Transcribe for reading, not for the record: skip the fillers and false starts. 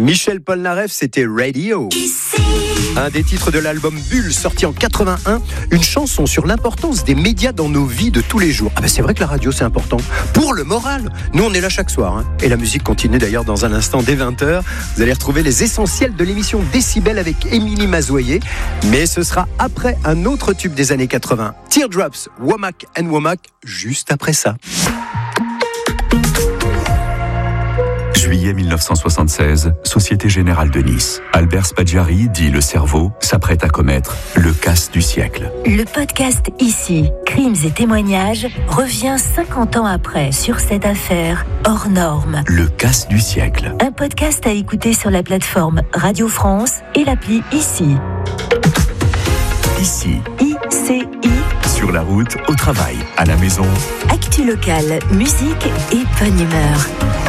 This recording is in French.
Michel Polnareff, c'était Radio. Un des titres de l'album Bulle, sorti en 81, une chanson sur l'importance des médias dans nos vies de tous les jours. Ah ben c'est vrai que la radio c'est important, pour le moral. Nous on est là chaque soir, et la musique continue d'ailleurs dans un instant dès 20h. Vous allez retrouver les essentiels de l'émission Décibel avec Émilie Mazoyer, mais ce sera après un autre tube des années 80, Teardrops, Womack and Womack, juste après ça. Juillet 1976, Société Générale de Nice. Albert Spaggiari, dit le cerveau, s'apprête à commettre le casse du siècle. Le podcast Ici, crimes et témoignages, revient 50 ans après sur cette affaire hors norme. Le casse du siècle. Un podcast à écouter sur la plateforme Radio France et l'appli Ici. Ici. ICI. Sur la route, au travail, à la maison. Actu locale, musique et bonne humeur.